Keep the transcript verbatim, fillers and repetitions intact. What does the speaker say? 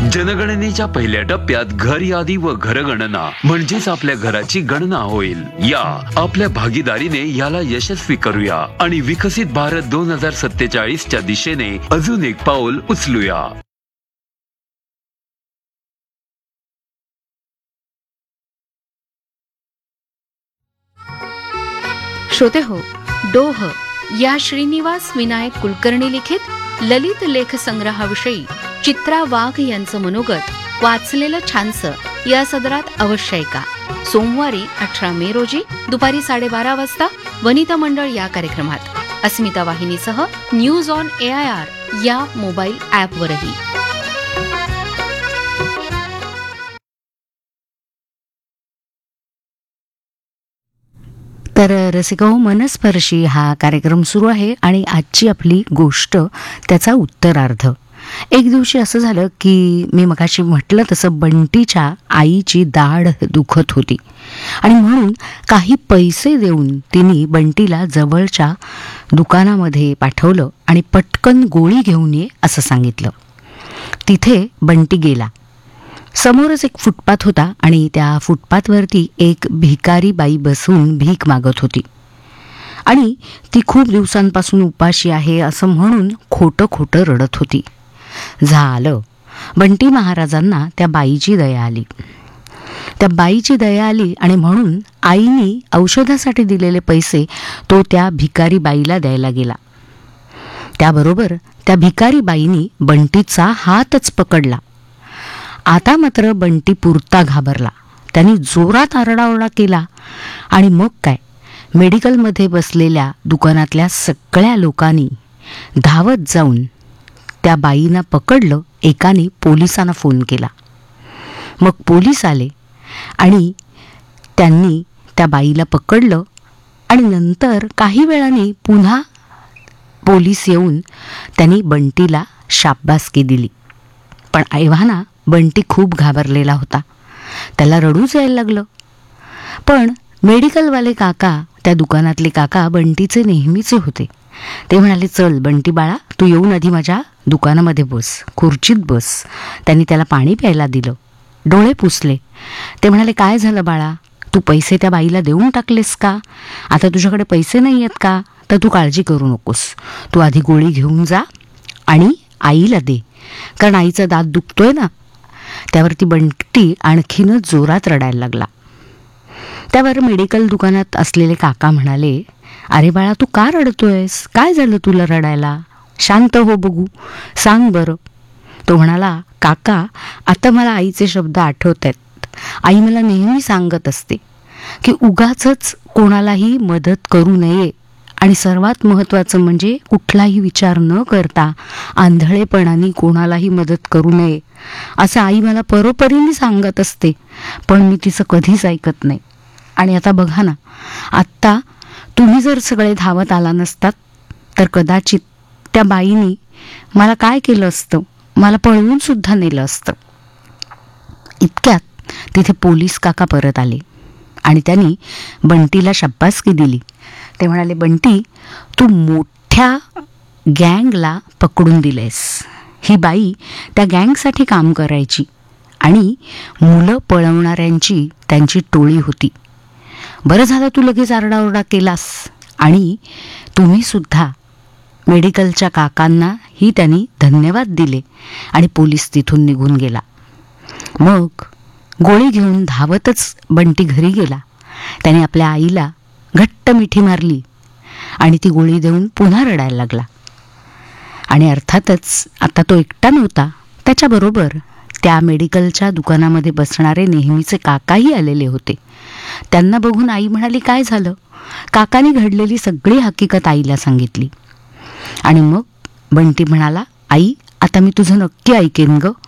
जनगणनेच्या पहिल्या टप्प्यात घर यादी व घरगणना म्हणजेच आपल्या घराची गणना होईल. या आपल्या भागीदारीने याला यशस्वी करूया आणि विकसित भारत दोन हजार सत्तेचाळीस च्या दिशेने अजून एक पाऊल उचलूया. श्रोते हो, डोह या श्रीनिवास विनायक कुलकर्णी लिखित ललित लेख संग्रहाविषयी चित्रा वाघ यांचं मनोगत वाचलेलं छानसं या सदरात अवश्य ऐका. सोमवारी अठरा मे रोजी दुपारी साडेबारा वाजता वनिता मंडळ या कार्यक्रमात अस्मिता वाहिनीसह news on A I R या मोबाईल ॲपवरही. तर रसिको, मनस्पर्शी हा कार्यक्रम सुरू आहे आणि आजची आपली गोष्ट त्याचा उत्तरार्ध. एक दिवशी असं झालं की मी मगाशी म्हटलं तसं बंटीच्या आईची दाढ दुखत होती आणि म्हणून काही पैसे देऊन तिने बंटीला जवळच्या दुकानामध्ये पाठवलं आणि पटकन गोळी घेऊन ये असं सांगितलं. तिथे बंटी गेला. समोरच एक फुटपाथ होता आणि त्या फुटपाथवरती एक भिकारी बाई बसून भीक मागत होती आणि ती खूप दिवसांपासून उपाशी आहे असं म्हणून खोटं खोटं रडत होती. झालं, बंटी महाराजांना त्या बाईची दया आली. त्या बाईची दया आली आणि म्हणून आईनी औषधासाठी दिलेले पैसे तो त्या भिकारी बाईला द्यायला गेला. त्याबरोबर त्या भिकारी बाईनी बंटीचा हातच पकडला. आता मात्र बंटी पुरता घाबरला. त्यांनी जोरात आरडाओरडा केला आणि मग काय, मेडिकलमध्ये बसलेल्या दुकानातल्या सगळ्या लोकांनी धावत जाऊन त्या बाईंना पकडलं. एकाने पोलिसांना फोन केला. मग पोलीस आले आणि त्यांनी त्या बाईला पकडलं आणि नंतर काही वेळाने पुन्हा पोलीस येऊन त्यांनी बंटीला शाबासकी दिली. पण ऐव्हाना बंटी खूप घाबरलेला होता. त्याला रडूच यायला लागलं. पण मेडिकलवाले काका, त्या दुकानातले काका बंटीचे नेहमीचे होते. ते म्हणाले, चल बंटी बाळा, तू येऊन आधी माझ्या दुकानामध्ये बस, खुर्चीत बस. त्यांनी त्याला पाणी प्यायला दिलं, डोळे पुसले. ते म्हणाले, काय झालं बाळा, तू पैसे त्या बाईला देऊन टाकलेस का? आता तुझ्याकडे पैसे नाही आहेत का? तर तू काळजी करू नकोस, तू आधी गोळी घेऊन जा आणि आईला दे, कारण आईचा दात दुखतोय ना. त्यावरती बंटी आणखीनच जोरात रडायला लागला. त्यावर मेडिकल दुकानात असलेले काका म्हणाले, अरे बाळा, तू का रडतोयस? काय झालं तुला रडायला? शांत हो बघू, सांग बरं. तो म्हणाला, काका, आता मला आईचे शब्द आठवत आहेत. आई मला नेहमी सांगत असते की उगाचच कोणालाही मदत करू नये आणि सर्वात महत्त्वाचं म्हणजे कुठलाही विचार न करता आंधळेपणाने कोणालाही मदत करू नये, असं आई मला परोपरीने सांगत असते. पण मी तिचं कधीच ऐकत नाही. आणि आता बघा ना, आत्ता तुम्ही जर सगळे धावत आला नसतात तर कदाचित त्या बाईनी मला काय केलं असतं, मला पळवून सुद्धा नेलं असतं. इतक्यात तिथे पोलीस काका परत आले आणि त्यांनी बंटीला शाबासकी दिली. ते म्हणाले, बंटी, तू मोठ्या गँगला पकडून दिलेस. ही बाई त्या गँगसाठी काम करायची आणि मुलं पळवणाऱ्यांची त्यांची टोळी होती. बरं झालं तू लगेच आरडाओरडा केलास आणि तुम्ही सुद्धा मेडिकलच्या काकांनाही त्यांनी धन्यवाद दिले आणि पोलीस तिथून निघून गेला. मग गोळी घेऊन धावतच बंटी घरी गेला. त्याने आपल्या आईला घट्ट मिठी मारली आणि ती गोळी देऊन पुन्हा रडायला लागला. आणि अर्थातच आता तो एकटा नव्हता, त्याच्याबरोबर त्या मेडिकलच्या दुकानामध्ये बसणारे नेहमीचे काकाही आलेले होते. त्यांना बघून आई म्हणाली, काय झालं? काकाने घडलेली सगळी हकीकत आईला सांगितली. आणि मग बंटी म्हणाला, आई, आता मी तुझं नक्की ऐकेन ग.